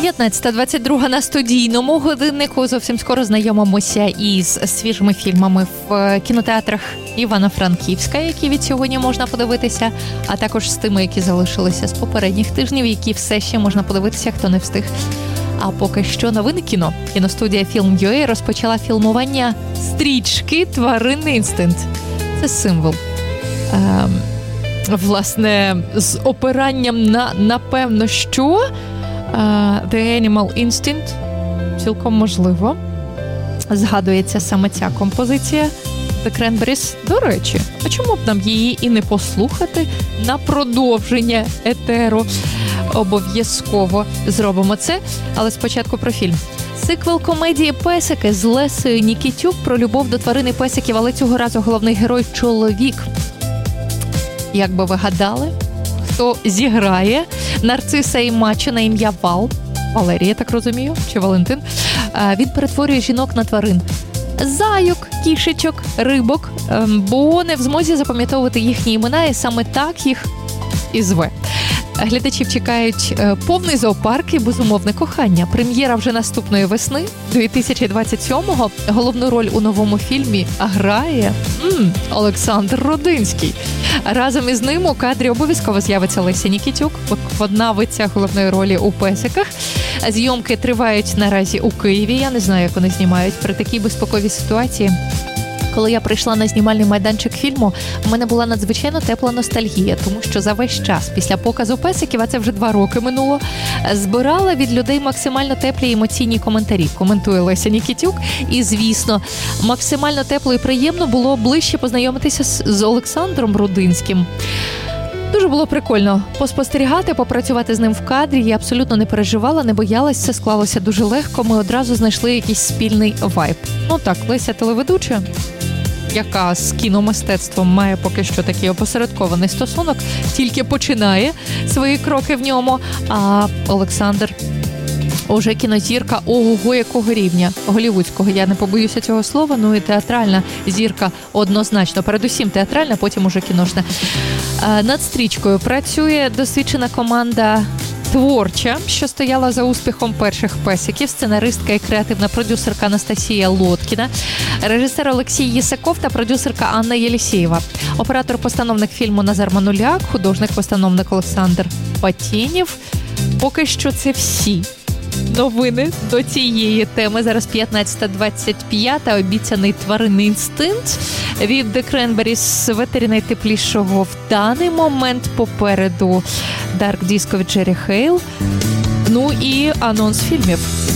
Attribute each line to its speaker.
Speaker 1: 15:22 на студійному годиннику. Зовсім скоро знайомимося із свіжими фільмами в кінотеатрах Івано-Франківська, які від сьогодні можна подивитися, а також з тими, які залишилися з попередніх тижнів, які все ще можна подивитися, хто не встиг. А поки що новини кіно. Кіностудія Film.ua розпочала фільмування стрічки «Тваринний інстинкт». Це символ. Власне, з опиранням на, напевно, що The Animal Instinct, цілком можливо, згадується саме ця композиція The Cranberries. До речі, а чому б нам її і не послухати на продовження етеру? Обов'язково зробимо це, але спочатку про фільм. Сиквел комедії «Песики» з Лесею Нікітюк про любов до тварини песиків, але цього разу головний герой – чоловік. Як би ви гадали, хто зіграє нарциса і мачо на ім'я Вал? Валерій, я так розумію, чи Валентин? Він перетворює жінок на тварин. Зайок, кішечок, рибок, бо не в змозі запам'ятовувати їхні імена, і саме так їх і зве. Глядачів чекають повний зоопарк і безумовне кохання. Прем'єра вже наступної весни, 2027-го. Головну роль у новому фільмі грає Олександр Родинський. Разом із ним у кадрі обов'язково з'явиться Леся Нікітюк, виконавиця головної ролі у «Песиках». Зйомки тривають наразі у Києві. Я не знаю, як вони знімають при такій безпековій ситуації. Коли я прийшла на знімальний майданчик фільму, у мене була надзвичайно тепла ностальгія, тому що за весь час після показу «Песиків», а це вже 2 роки минуло, збирала від людей максимально теплі емоційні коментарі. Коментує Леся Нікітюк. І, звісно, максимально тепло і приємно було ближче познайомитися з Олександром Родинським. Дуже було прикольно поспостерігати, попрацювати з ним в кадрі. Я абсолютно не переживала, не боялась, все склалося дуже легко. Ми одразу знайшли якийсь спільний вайб. Ну так, Леся телеведуча, яка з кіномистецтвом має поки що такий опосередкований стосунок, тільки починає свої кроки в ньому, а Олександр уже кінозірка ого якого рівня, голівудського, я не побоюся цього слова, ну і театральна зірка однозначно, передусім театральна, потім уже кіношна. Над стрічкою працює досвідчена команда творча, що стояла за успіхом перших «Песиків», сценаристка і креативна продюсерка Анастасія Лоткіна, режисер Олексій Єсаков та продюсерка Анна Єлісєєва, оператор-постановник фільму Назар Мануляк, художник-постановник Олександр Патєнєв. Поки що це всі новини до цієї теми. Зараз 15:25, обіцяний тваринний інстинкт від The Cranberries, ветері найтеплішого в даний момент попереду Dark Disco від Джері Хейл. Ну і анонс фільмів.